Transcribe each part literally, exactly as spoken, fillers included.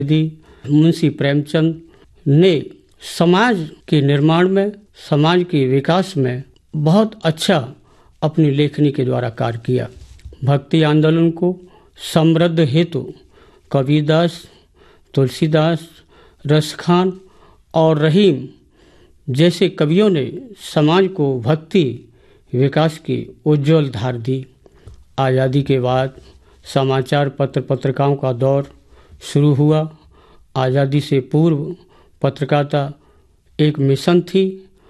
यदि मुंशी प्रेमचंद ने समाज के निर्माण में, समाज के विकास में बहुत अच्छा अपनी लेखनी के द्वारा कार्य किया। भक्ति आंदोलन को समृद्ध हेतु कबीरदास, तुलसीदास, रसखान और रहीम जैसे कवियों ने समाज को भक्ति विकास की उज्जवल धार दी। आज़ादी के बाद समाचार पत्र पत्रिकाओं का दौर शुरू हुआ। आज़ादी से पूर्व पत्रकारिता एक मिशन थी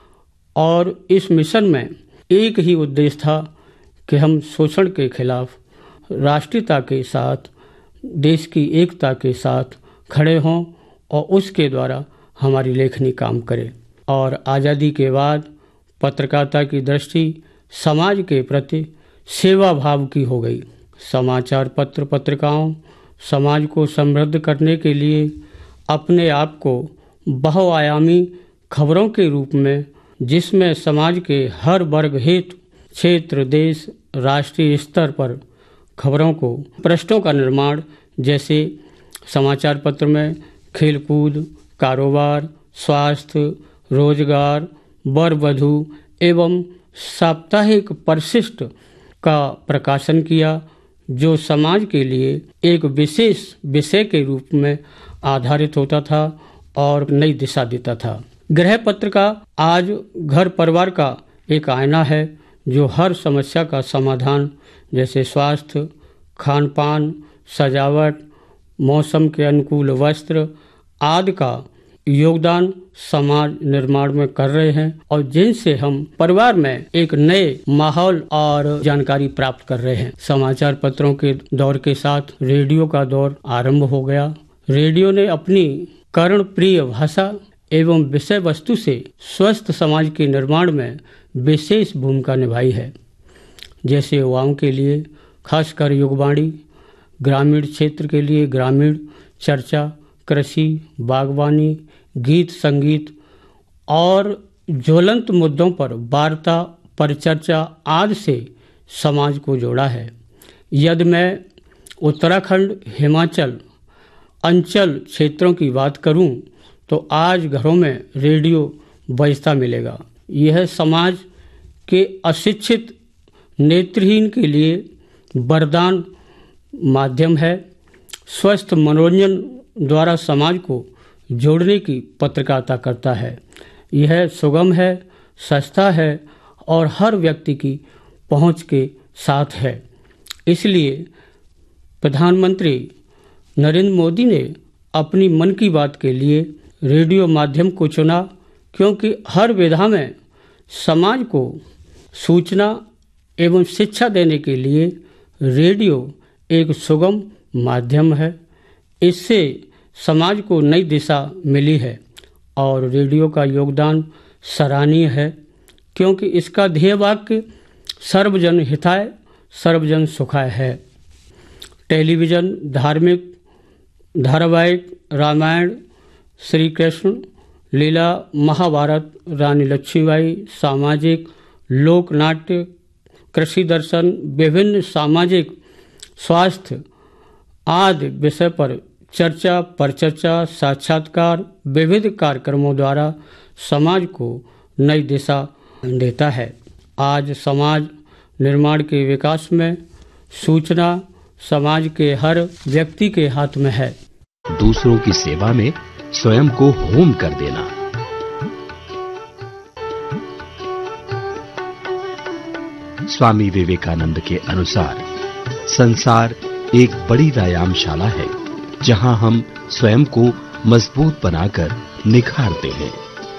और इस मिशन में एक ही उद्देश्य था कि हम शोषण के खिलाफ राष्ट्रीयता के साथ, देश की एकता के साथ खड़े हों और उसके द्वारा हमारी लेखनी काम करे। और आज़ादी के बाद पत्रकारिता की दृष्टि समाज के प्रति सेवा भाव की हो गई। समाचार पत्र पत्रिकाओं समाज को समृद्ध करने के लिए अपने आप को बहुआयामी खबरों के रूप में, जिसमें समाज के हर वर्ग हेतु क्षेत्र, देश, राष्ट्रीय स्तर पर खबरों को, पृष्ठों का निर्माण, जैसे समाचार पत्र में खेलकूद, कारोबार, स्वास्थ्य, रोजगार, वर वधू एवं साप्ताहिक परिशिष्ट का प्रकाशन किया, जो समाज के लिए एक विशेष विषय के रूप में आधारित होता था और नई दिशा देता था। गृह पत्र का आज घर परिवार का एक आईना है, जो हर समस्या का समाधान, जैसे स्वास्थ्य, खान पान, सजावट, मौसम के अनुकूल वस्त्र आदि का योगदान समाज निर्माण में कर रहे हैं और जिनसे हम परिवार में एक नए माहौल और जानकारी प्राप्त कर रहे हैं। समाचार पत्रों के दौर के साथ रेडियो का दौर आरंभ हो गया। रेडियो ने अपनी कर्ण प्रिय भाषा एवं विषय वस्तु से स्वस्थ समाज के निर्माण में विशेष भूमिका निभाई है। जैसे युवाओं के लिए खासकर युगवाणी, ग्रामीण क्षेत्र के लिए ग्रामीण चर्चा, कृषि, बागवानी, गीत संगीत और ज्वलंत मुद्दों पर वार्ता, परिचर्चा आदि से समाज को जोड़ा है। यदि मैं उत्तराखंड, हिमाचल अंचल क्षेत्रों की बात करूं तो आज घरों में रेडियो बजता मिलेगा। यह समाज के अशिक्षित नेत्रहीन के लिए वरदान माध्यम है। स्वस्थ मनोरंजन द्वारा समाज को जोड़ने की पत्रकारिता करता है। यह सुगम है, सस्ता है और हर व्यक्ति की पहुंच के साथ है। इसलिए प्रधानमंत्री नरेंद्र मोदी ने अपनी मन की बात के लिए रेडियो माध्यम को चुना, क्योंकि हर विधा में समाज को सूचना एवं शिक्षा देने के लिए रेडियो एक सुगम माध्यम है। इससे समाज को नई दिशा मिली है और रेडियो का योगदान सराहनीय है, क्योंकि इसका ध्येय वाक्य सर्वजन हिताय सर्वजन सुखाय है। टेलीविज़न, धार्मिक धारावाहिक, रामायण, श्री कृष्ण लीला, महाभारत, रानी लक्ष्मीबाई, सामाजिक लोक नाट्य, कृषि दर्शन, विभिन्न सामाजिक, स्वास्थ्य आदि विषय पर चर्चा, परिचर्चा, साक्षात्कार, विविध कार्यक्रमों द्वारा समाज को नई दिशा देता है। आज समाज निर्माण के विकास में सूचना समाज के हर व्यक्ति के हाथ में है। दूसरों की सेवा में स्वयं को होम कर देना। स्वामी विवेकानंद के अनुसार संसार एक बड़ी व्यायामशाला है, जहां हम स्वयं को मजबूत बनाकर निखारते हैं।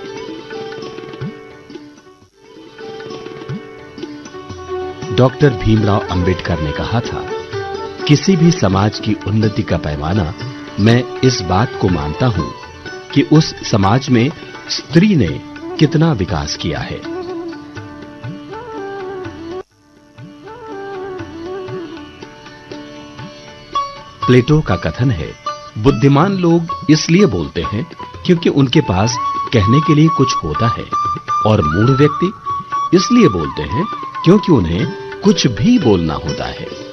डॉक्टर भीमराव अंबेडकर ने कहा था, किसी भी समाज की उन्नति का पैमाना मैं इस बात को मानता हूं कि उस समाज में स्त्री ने कितना विकास किया है। प्लेटो का कथन है, बुद्धिमान लोग इसलिए बोलते हैं क्योंकि उनके पास कहने के लिए कुछ होता है, और मूढ़ व्यक्ति इसलिए बोलते हैं क्योंकि उन्हें कुछ भी बोलना होता है।